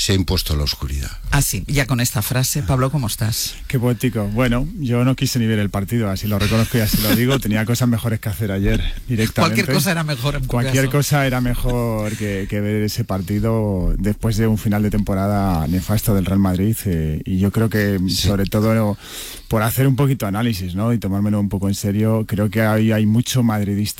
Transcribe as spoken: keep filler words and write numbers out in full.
se ha impuesto la oscuridad. Así, ya con esta frase, Pablo, ¿cómo estás? Qué poético. Bueno, yo no quise ni ver el partido, así lo reconozco y así lo digo. Tenía cosas mejores que hacer ayer directamente. Cualquier cosa era mejor en tu Cualquier caso. cosa era mejor que, que ver ese partido después de un final de temporada nefasto del Real Madrid. Eh, y yo creo que, sí. sobre todo, por hacer un poquito de análisis, ¿no? Y tomármelo un poco en serio, creo que hay, hay mucho madridista